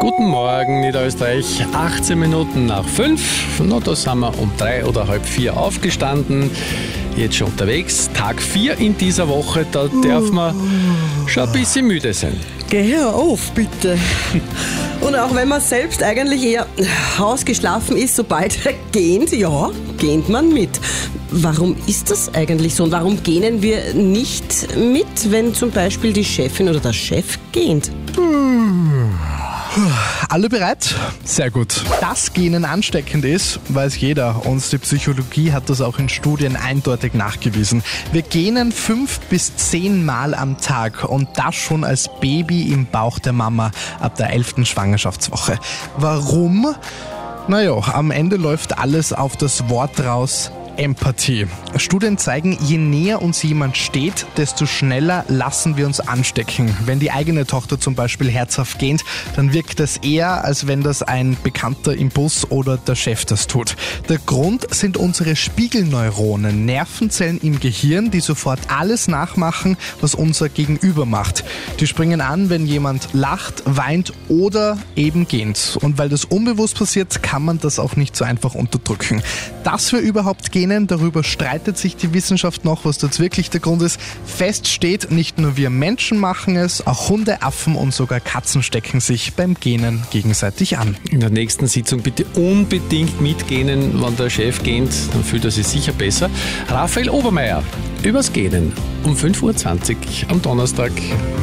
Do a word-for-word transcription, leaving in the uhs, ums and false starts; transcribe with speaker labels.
Speaker 1: Guten Morgen, Niederösterreich. achtzehn Minuten nach fünf. Na, da sind wir um drei oder halb vier aufgestanden. Jetzt schon unterwegs. Tag vier in dieser Woche. Da darf man schon ein bisschen müde sein.
Speaker 2: Geh hör auf, bitte. Und auch wenn man selbst eigentlich eher ausgeschlafen ist, sobald er gähnt, ja, gähnt man mit. Warum ist das eigentlich so? Und warum gähnen wir nicht mit, wenn zum Beispiel die Chefin oder der Chef gähnt?
Speaker 3: Alle bereit? Sehr gut. Dass Gähnen ansteckend ist, weiß jeder und die Psychologie hat das auch in Studien eindeutig nachgewiesen. Wir gähnen fünf bis zehn Mal am Tag und das schon als Baby im Bauch der Mama ab der elften Schwangerschaftswoche. Warum? Naja, am Ende läuft alles auf das Wort raus: Empathie. Studien zeigen, je näher uns jemand steht, desto schneller lassen wir uns anstecken. Wenn die eigene Tochter zum Beispiel herzhaft gähnt, dann wirkt das eher, als wenn das ein Bekannter im Bus oder der Chef das tut. Der Grund sind unsere Spiegelneuronen, Nervenzellen im Gehirn, die sofort alles nachmachen, was unser Gegenüber macht. Die springen an, wenn jemand lacht, weint oder eben gähnt. Und weil das unbewusst passiert, kann man das auch nicht so einfach unterdrücken. Dass wir überhaupt gähnen, darüber streitet sich die Wissenschaft noch, was das wirklich der Grund ist. Fest steht, nicht nur wir Menschen machen es, auch Hunde, Affen und sogar Katzen stecken sich beim Gähnen gegenseitig an.
Speaker 1: In der nächsten Sitzung bitte unbedingt mitgähnen. Wenn der Chef gähnt, dann fühlt er sich sicher besser. Raphael Obermeier übers Gähnen um fünf Uhr zwanzig am Donnerstag.